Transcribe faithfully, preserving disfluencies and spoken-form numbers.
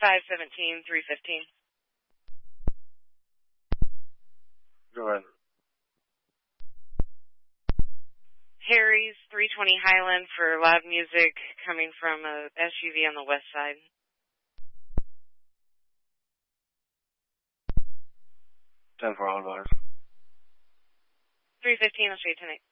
five seventeen, three fifteen. Go ahead. Harry's, three twenty Highland for loud music coming from a S U V on the west side. ten four Holland Waters. three fifteen, I'll show you tonight.